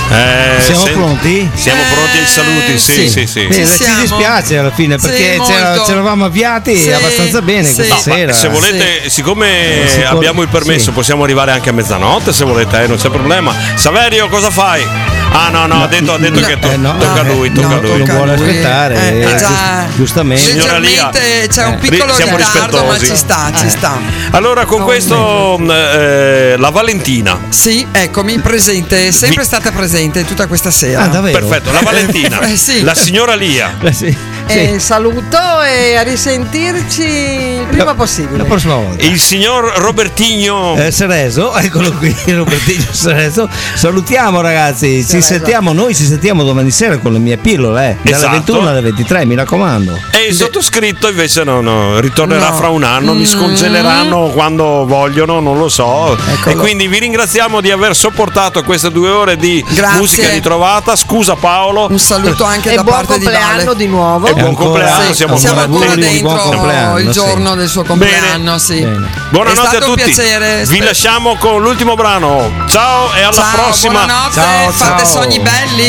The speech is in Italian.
Siamo pronti? Siamo pronti ai saluti, sì. Ci dispiace alla fine perché ci eravamo avviati abbastanza bene questa sera. Se volete, siccome abbiamo il permesso, possiamo arrivare anche a mezzanotte se volete, non c'è problema. Saverio, cosa fai? No, ha detto che tocca a lui. Non vuole aspettare, giustamente. Leggermente c'è un piccolo ritardo, ma ci sta. Allora con questo la Valentina. Sì, eccomi presente, è sempre stata presente tutta questa sera. Davvero? Perfetto, la Valentina. La signora Lia. Saluto e a risentirci il prima possibile. La prossima volta. Il signor Robertigno Sereso, eccolo qui, Robertigno Sereso. Salutiamo ragazzi, ci sentiamo domani sera con le mie pillole, dalle 21 alle 23, mi raccomando. E il sottoscritto invece ritornerà fra un anno, mi scongeleranno quando vogliono, non lo so. Eccolo. E quindi vi ringraziamo di aver sopportato queste 2 ore di musica ritrovata. Scusa Paolo. Un saluto anche da parte di Vale. Buon compleanno di nuovo. E buon compleanno, siamo ancora dentro il giorno del suo compleanno. Bene. Buonanotte a tutti. Piacere. Vi lasciamo con l'ultimo brano. Ciao e alla prossima. Buonanotte, fate sogni belli.